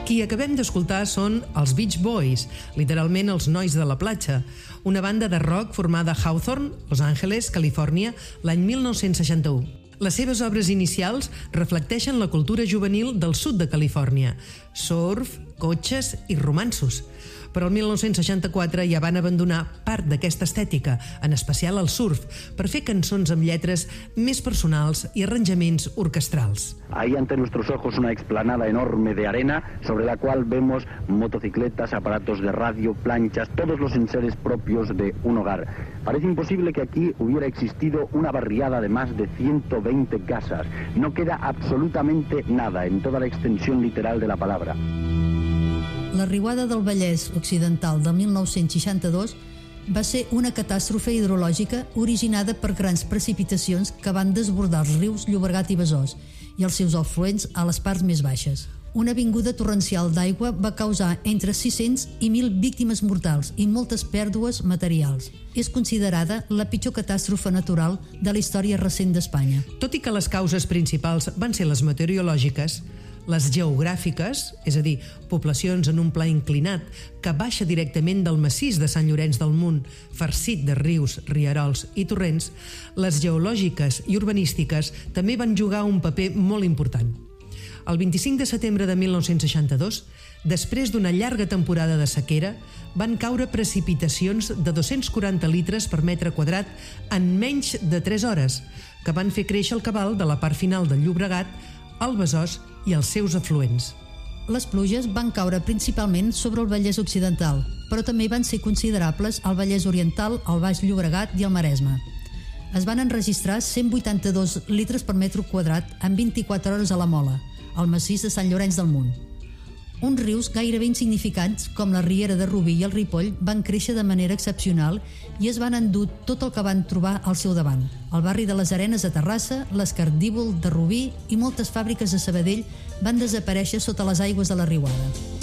Qui acabem d'escoltar són els Beach Boys, literalment els nois de la platja, una banda de rock formada a Hawthorne, Los Angeles, Califòrnia, l'any 1961. Les seves obres inicials reflecteixen la cultura juvenil del sud de Califòrnia, surf, cotxes i romanços. Però el 1964 ja van abandonar part d'aquesta estètica, en especial el surf, per fer cançons amb lletres més personals i arranjaments orquestrals. Ahí ante nuestros ojos una explanada enorme de arena sobre la cual vemos motocicletas, aparatos de radio, planchas, todos los enseres propios de un hogar. Parece imposible que aquí hubiera existido una barriada de más de 120 casas. No queda absolutamente nada en toda la extensión literal de la palabra. La riuada del Vallès Occidental del 1962 va ser una catàstrofe hidrològica originada per grans precipitacions que van desbordar els rius Llobregat i Besòs i els seus afluents a les parts més baixes. Una vinguda torrencial d'aigua va causar entre 600 i 1.000 víctimes mortals i moltes pèrdues materials. És considerada la pitjor catàstrofe natural de la història recent d'Espanya. Tot i que les causes principals van ser les meteorològiques, les geogràfiques, és a dir, poblacions en un pla inclinat que baixa directament del massís de Sant Llorenç del Munt, farcit de rius, rierols i torrents, les geològiques i urbanístiques també van jugar un paper molt important. El 25 de setembre de 1962, després d'una llarga temporada de sequera, van caure precipitacions de 240 litres per metre quadrat en menys de 3 hores, que van fer créixer el cabal de la part final del Llobregat, el Besòs i els seus afluents. Les pluges van caure principalment sobre el Vallès Occidental, però també van ser considerables al Vallès Oriental, al Baix Llobregat i al Maresme. Es van enregistrar 182 litres per metre quadrat en 24 hores a la Mola, al massís de Sant Llorenç del Munt. Uns rius gairebé insignificants, com la Riera de Rubí i el Ripoll, van créixer de manera excepcional i es van endur tot el que van trobar al seu davant. El barri de les Arenes a Terrassa, l'Escardívol de Rubí i moltes fàbriques de Sabadell van desaparèixer sota les aigües de la riuada.